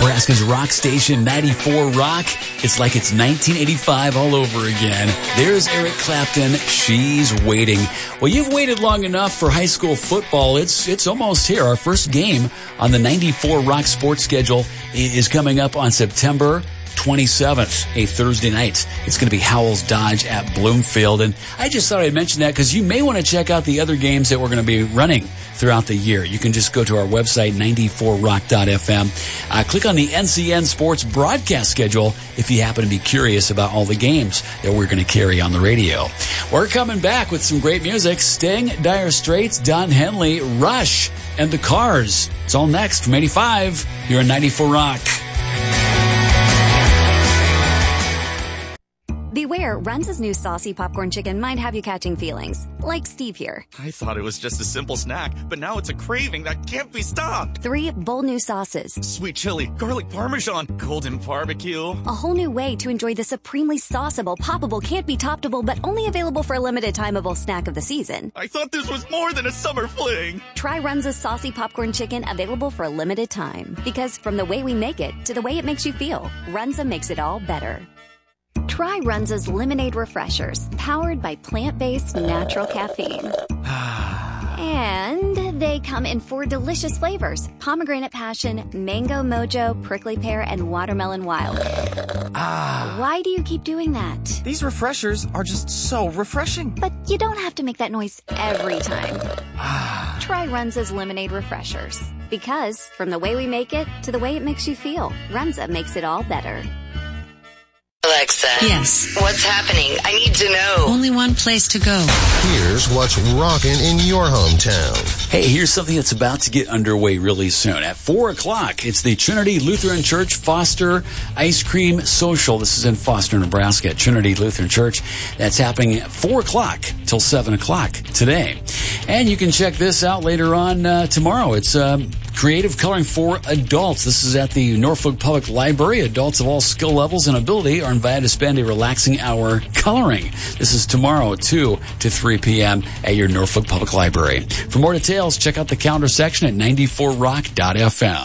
Nebraska's rock station, 94 Rock. It's like it's 1985 all over again. There's Eric Clapton. She's waiting. Well, you've waited long enough for high school football. It's almost here. Our first game on the 94 Rock sports schedule is coming up on September 27th, a Thursday night. It's going to be Howells Dodge at Bloomfield. And I just thought I'd mention that because you may want to check out the other games that we're going to be running throughout the year. You can just go to our website, 94rock.fm. Click on the NCN Sports broadcast schedule if you happen to be curious about all the games that we're going to carry on the radio. We're coming back with some great music. Sting, Dire Straits, Don Henley, Rush, and The Cars. It's all next from 85 here on 94 Rock. Beware, Runza's new saucy popcorn chicken might have you catching feelings. Like Steve here. I thought it was just a simple snack, but now it's a craving that can't be stopped. 3 bold new sauces. Sweet chili, garlic parmesan, golden barbecue. A whole new way to enjoy the supremely sauceable, poppable, can't be toppable, but only available for a limited timeable snack of the season. I thought this was more than a summer fling. Try Runza's saucy popcorn chicken, available for a limited time. Because from the way we make it to the way it makes you feel, Runza makes it all better. Try Runza's Lemonade Refreshers, powered by plant-based natural caffeine. And they come in 4 delicious flavors: pomegranate passion, mango mojo, prickly pear, and watermelon wild. Why do you keep doing that? These refreshers are just so refreshing. But you don't have to make that noise every time. Try Runza's Lemonade Refreshers. Because from the way we make it to the way it makes you feel, Runza makes it all better. Alexa. Yes. What's happening? I need to know. Only one place to go. Here's what's rocking in your hometown. Hey, here's something that's about to get underway really soon. At 4 o'clock, it's the Trinity Lutheran Church Foster Ice Cream Social. This is in Foster, Nebraska, at Trinity Lutheran Church. That's happening at 4 o'clock till 7 o'clock today. And you can check this out later on tomorrow. It's creative coloring for adults. This is at the Norfolk Public Library. Adults of all skill levels and ability are invited to spend a relaxing hour coloring. This is tomorrow, 2 to 3 p.m. at your Norfolk Public Library. For more details, check out the calendar section at 94rock.fm.